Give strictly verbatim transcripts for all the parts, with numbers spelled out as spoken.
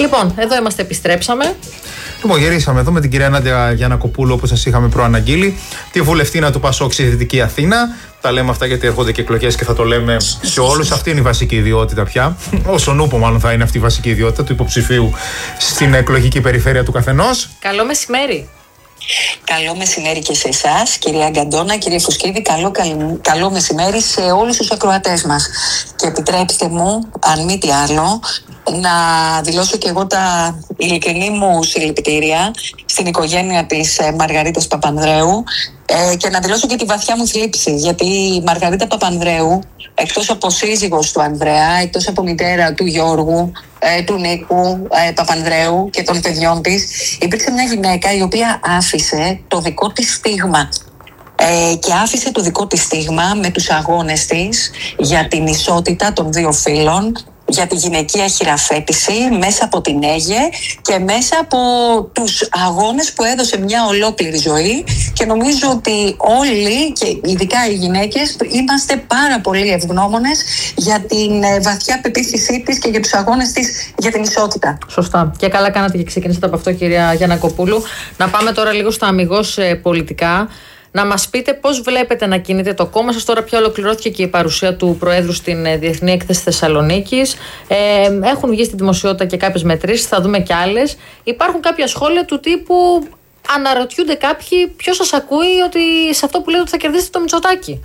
Λοιπόν, εδώ είμαστε, επιστρέψαμε. Λοιπόν, γυρίσαμε εδώ με την κυρία Νάντια Γιαννακοπούλου, όπως σας είχαμε προαναγγείλει, τη βουλευτήνα του Πασόκ στη Δυτική Αθήνα. Τα λέμε αυτά γιατί έρχονται και εκλογές και θα το λέμε σε όλους. Αυτή είναι η βασική ιδιότητα πια. Όσον ούπο, μάλλον θα είναι αυτή η βασική ιδιότητα του υποψηφίου στην εκλογική περιφέρεια του καθενός. Καλό μεσημέρι. Καλό μεσημέρι και σε εσάς, κυρία Γκαντώνα, κύριε Φουσκίδη. Καλό, καλό, καλό μεσημέρι σε όλους τους ακροατές μας. Και επιτρέψτε μου, αν μη τι άλλο, να δηλώσω και εγώ τα ειλικρινή μου συλληπιτήρια στην οικογένεια της Μαργαρίτας Παπανδρέου ε, και να δηλώσω και τη βαθιά μου θλίψη, γιατί η Μαργαρίτα Παπανδρέου, εκτός από σύζυγος του Ανδρέα, εκτός από μητέρα του Γιώργου, ε, του Νίκου ε, Παπανδρέου και των παιδιών της, υπήρξε μια γυναίκα η οποία άφησε το δικό της στίγμα. Ε, και άφησε το δικό της στίγμα με τους αγώνες της για την ισότητα των δύο φύλων, για τη γυναικεία χειραφέτηση μέσα από την Αίγε και μέσα από τους αγώνες που έδωσε μια ολόκληρη ζωή, και νομίζω ότι όλοι και ειδικά οι γυναίκες είμαστε πάρα πολύ ευγνώμονες για την βαθιά πεποίθησή της και για τους αγώνες της για την ισότητα. Σωστά. Και καλά κάνατε και ξεκινήσατε από αυτό, κυρία Γιαννακοπούλου. Να πάμε τώρα λίγο στα αμιγώς πολιτικά. Να μας πείτε πώς βλέπετε να κινείται το κόμμα σας. Τώρα πια ολοκληρώθηκε και η παρουσία του Προέδρου στην Διεθνή Έκθεση Θεσσαλονίκης. Ε, έχουν βγει στη δημοσιότητα και κάποιες μετρήσεις, θα δούμε κι άλλες. Υπάρχουν κάποια σχόλια του τύπου, αναρωτιούνται κάποιοι ποιος σας ακούει ότι σε αυτό που λέτε ότι θα κερδίσετε το Μητσοτάκη.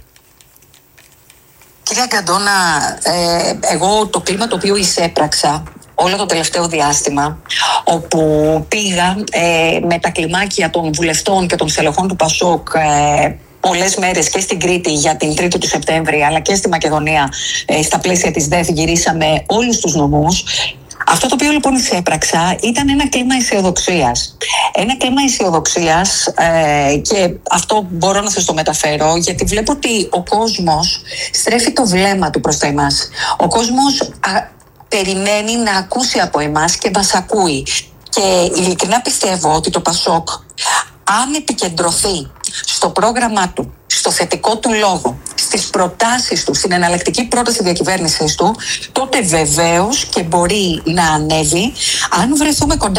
Κυρία Γκαντώνα, ε, εγώ το κλίμα το οποίο εισέπραξα όλο το τελευταίο διάστημα, όπου πήγα ε, με τα κλιμάκια των βουλευτών και των στελεχών του Πασόκ ε, πολλές μέρες και στην Κρήτη για την τρίτη του Σεπτέμβρη, αλλά και στη Μακεδονία ε, στα πλαίσια της ΔΕΘ, γυρίσαμε όλους τους νομούς. Αυτό το οποίο λοιπόν εισέπραξα ήταν ένα κλίμα αισιοδοξίας. Ένα κλίμα αισιοδοξίας ε, και αυτό μπορώ να σας το μεταφέρω, γιατί βλέπω ότι ο κόσμος στρέφει το βλέμμα του προς τα εμάς. Ο κόσμος α, περιμένει να ακούσει από εμάς και μας ακούει. Και ειλικρινά πιστεύω ότι το Πασόκ, αν επικεντρωθεί στο πρόγραμμά του, στο θετικό του λόγο, στις προτάσεις του, στην εναλλακτική πρόταση διακυβέρνησης του, τότε βεβαίως και μπορεί να ανέβει. Αν βρεθούμε κοντά